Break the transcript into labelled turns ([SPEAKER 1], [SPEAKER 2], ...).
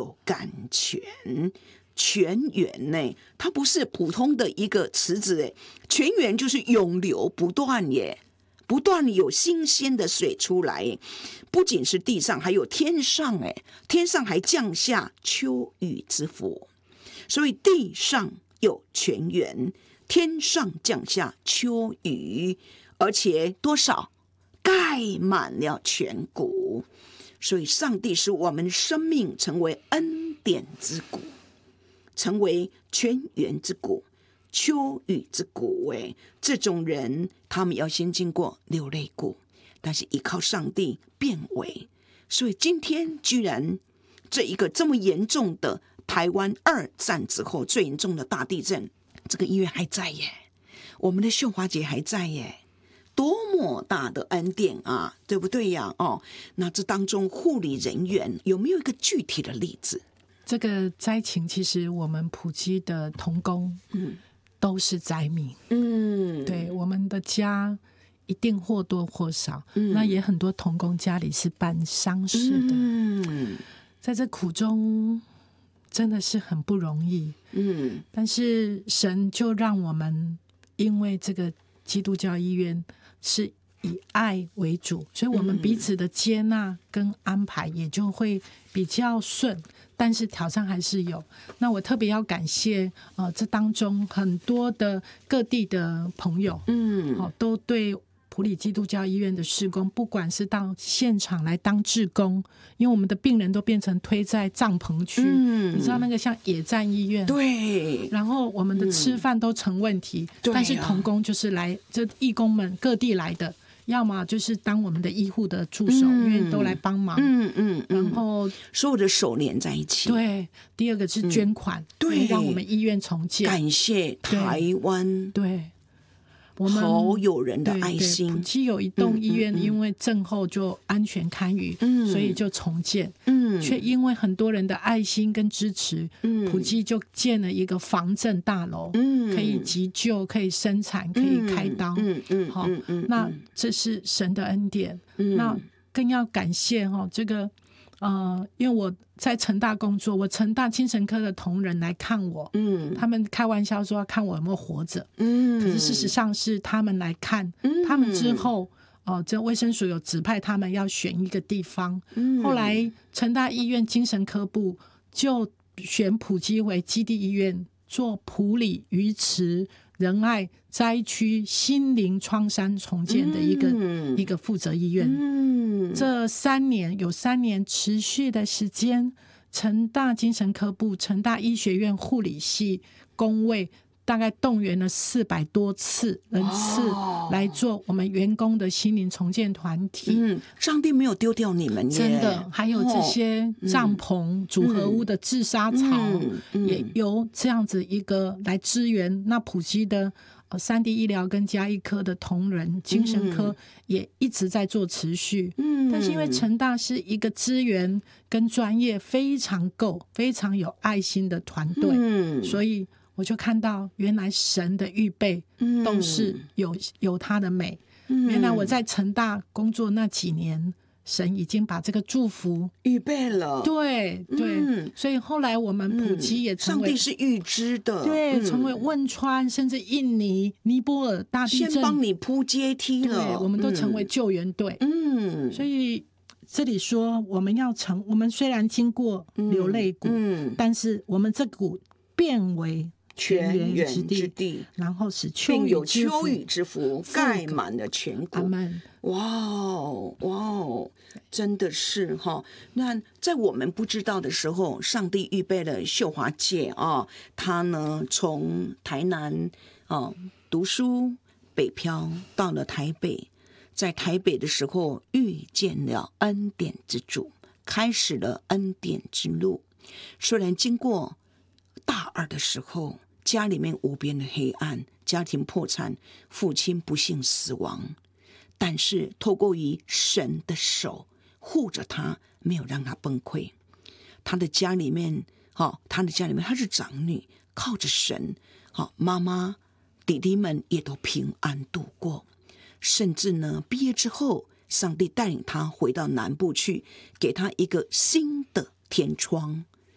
[SPEAKER 1] 有甘泉。泉源呢，它不是普通的一个池子诶，泉源就是永流不断耶，不断有新鲜的水出来耶，不仅是地上，还有天上诶，天上还降下秋雨之福，所以地上有泉源，天上降下秋雨，而且多少盖满了全谷，所以上帝使我们生命成为恩典之谷，成为泉源之谷、秋雨之谷。这种人他们要先经过流泪谷，但是依靠上帝变为。所以今天居然这一个这么严重的台湾2战之后最严重的大地震，这个医院还在耶，我们的秀华姐还在耶，多么大的恩典啊，对不对呀？那这当中护理人员有没有一个具体的例子？
[SPEAKER 2] 这个灾情其实我们普基的同工都是灾民，对，我们的家一定或多或少，那也很多同工家里是办丧事的，在这苦中真的是很不容易，但是神就让我们因为这个基督教医院是以爱为主，所以我们彼此的接纳跟安排也就会比较顺，但是挑战还是有。那我特别要感谢这当中很多的各地的朋友，都对埔里基督教医院的事工，不管是到现场来当志工，因为我们的病人都变成推在帐篷区，你知道那个像野战医院，
[SPEAKER 1] 对，
[SPEAKER 2] 然后我们的吃饭都成问题，但是同工就是来，这义工们各地来的，要么就是当我们的医护的助手，因为都来帮忙，然后
[SPEAKER 1] 所有的手连在一起。
[SPEAKER 2] 对，第二个是捐款，
[SPEAKER 1] 对，
[SPEAKER 2] 让我们医院重建，
[SPEAKER 1] 感谢台湾，
[SPEAKER 2] 对。我们
[SPEAKER 1] 好有人的爱心。
[SPEAKER 2] 埔基有一栋医院，因为震后就安全堪虞，所以就重建。却因为很多人的爱心跟支持，埔基就建了一个防震大楼，可以急救，可以生产，可以开刀。好，那这是神的恩典。那更要感谢这个。因为我在成大工作，我成大精神科的同仁来看我，他们开玩笑说要看我有没有活着，可是事实上是他们来看，他们之后这卫生署有指派他们要选一个地方，后来成大医院精神科部就选埔基为基地医院，做埔里鱼池仁爱灾区心灵创伤重建的一个负责医院。这有3年持续的时间，成大精神科部、成大医学院护理系工位大概动员了400多次人次来做我们员工的心灵重建团体。
[SPEAKER 1] 上帝没有丢掉你们耶，
[SPEAKER 2] 真的。还有这些帐篷、组合屋的治沙槽，也由这样子一个来支援。那埔基的3D 医疗跟嘉义科的同仁，精神科也一直在做持续。但是因为成大是一个资源跟专业非常够、非常有爱心的团队，所以我就看到原来神的预备都是有他的美。原来我在成大工作那几年，神已经把这个祝福
[SPEAKER 1] 预备了。
[SPEAKER 2] 对，所以后来我们埔基也成为，
[SPEAKER 1] 上帝是预知的，
[SPEAKER 2] 对，成为汶川甚至印尼、尼泊尔大地震，
[SPEAKER 1] 先帮你铺阶梯了，
[SPEAKER 2] 对，我们都成为救援队。所以这里说我们虽然经过流泪谷，但是我们这股变为泉源之地，然后使
[SPEAKER 1] 并有秋雨之福盖满了全谷。
[SPEAKER 2] 阿们。
[SPEAKER 1] 哇哦，真的是哈。那在我们不知道的时候，上帝预备了秀华姐她呢从台南读书北漂到了台北，在台北的时候遇见了恩典之主，开始了恩典之路。虽然经过大二的时候，家里面无边的黑暗，家庭破产，父亲不幸死亡，但是透过于神的手护着他，没有让他崩溃。他的家里面他是长女，靠着神，妈妈弟弟们也都平安度过。甚至呢，毕业之后，上帝带领他回到南部去，给他一个新的天窗。